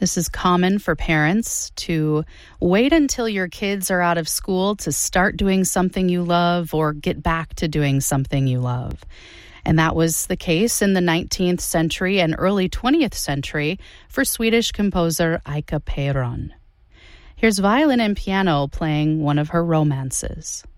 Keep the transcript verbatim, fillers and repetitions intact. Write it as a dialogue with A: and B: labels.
A: This is common for parents to wait until your kids are out of school to start doing something you love or get back to doing something you love. And that was the case in the nineteenth century and early twentieth century for Swedish composer Ika Peron. Here's violin and piano playing one of her romances.